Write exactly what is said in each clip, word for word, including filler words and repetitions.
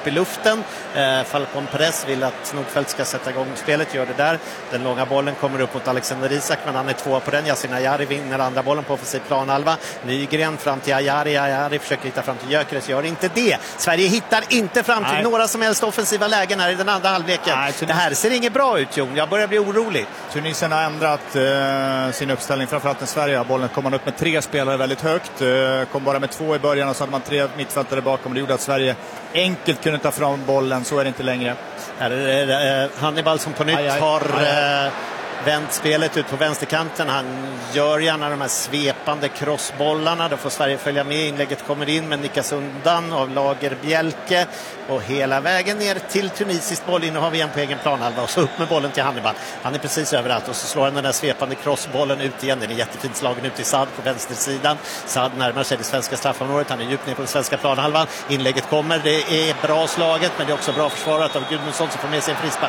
upp i luften. Eh, Falcon Perez vill att Nordfeldt ska sätta igång spelet, gör det där. Den långa bollen kommer upp mot Alexander Isak, men han är tvåa på den. Yasin Ayari vinner andra bollen på offensiv planhalva. Nygren fram till Ayari. Ayari försöker hitta fram till Gyökeres, gör inte det. Sverige hittar inte fram till Nej. några som helst offensiva lägen här i den andra halvleken. Nej, det här ser inget bra ut, Jon. Jag börjar bli orolig. Tunisien har ändrat eh, sin uppställning, framförallt när Sverige har bollen. Kom man upp med tre spelare väldigt högt. Eh, kom bara med två i början och så hade man tre mittfältare bakom. Det gjorde att Sverige enkelt kunde ta fram bollen. Så är det inte längre. Här är det, eh, Hannibal som på nytt aj, aj, har aj, aj. Eh, vänt spelet ut på vänsterkanten. Han gör gärna de här svepande crossbollarna. Då får Sverige följa med. Inlägget kommer in, men nickas undan av Lagerbjälke. Och hela vägen ner till tunisiskt boll. Nu har vi en på egen planhalva och så upp med bollen till Hannibal. Han är precis överallt och så slår han den där svepande crossbollen ut igen. Den är jättefint slagen ut till Saad på vänstersidan. Saad närmar sig det svenska straffområdet. Han är djupt ner på den svenska planhalvan. Inlägget kommer. Det är bra slaget, men det är också bra försvarat av Gudmundsson som får med sig en frispark.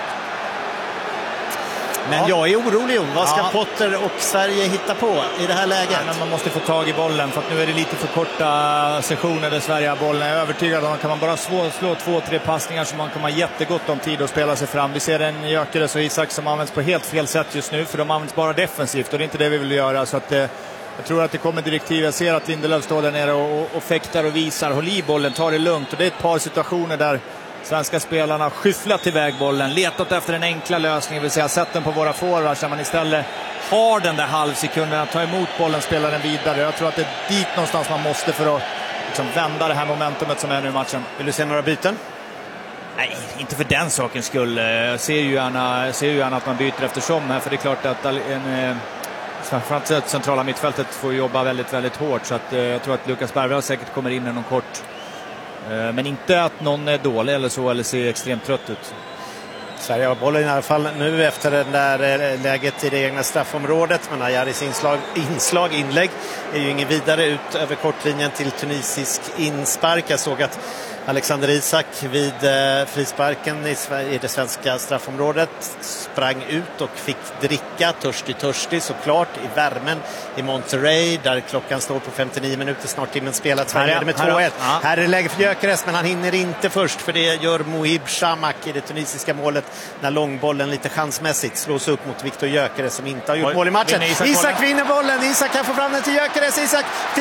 Men ja. jag är orolig om vad ska ja. Potter och Sverige hitta på i det här läget. Ja, men man måste få tag i bollen, för att nu är det lite för korta sessioner där Sverige har bollen. Jag är övertygad om att kan man bara slå, slå två, tre passningar så man kommer ha jättegott om tid att spela sig fram. Vi ser en Gyökeres och Isak som används på helt fel sätt just nu, för de används bara defensivt och det är inte det vi vill göra. Så att, eh, jag tror att det kommer direktiv. Jag ser att Lindelöf står där nere och, och, och fäktar och visar. Håll i bollen, ta det lugnt. Och det är ett par situationer där svenska spelarna har skyfflat iväg bollen, letat efter en enkla lösning, vill säga sätt den på våra forwards, där man istället har den där halvsekunden att ta emot bollen, spela den vidare. Jag tror att det är dit någonstans man måste för att liksom vända det här momentumet som är nu i matchen. Vill du se några byten? Nej, inte för den sakens skull. Jag ser ju gärna, ser ju gärna att man byter eftersom här, för det är klart att en, framförallt centrala mittfältet får jobba väldigt, väldigt hårt, så att jag tror att Lukas Bergvall säkert kommer in någon kort. Men inte att någon är dålig eller så, eller ser extremt trött ut. Sverige har bollen i alla fall nu efter det där läget i det egna straffområdet. Men Ayaris inslag, inslag, inlägg är ju ingen vidare ut över kortlinjen till tunisisk inspark. Jag såg att Alexander Isak vid eh, frisparken i, i det svenska straffområdet sprang ut och fick dricka törstig törstig såklart i värmen i Monterrey, där klockan står på femtionio minuter, snart timmen spelat. Sverige med två ett. Ja. Här är det läge för Gyökeres, men han hinner inte först, för det gör Mohib Shamak i det tunisiska målet när långbollen lite chansmässigt slås upp mot Viktor Gyökeres som inte har gjort Oj, mål i matchen. Isak, Isak vinner bollen. Isak kan få fram den till Gyökeres. Isak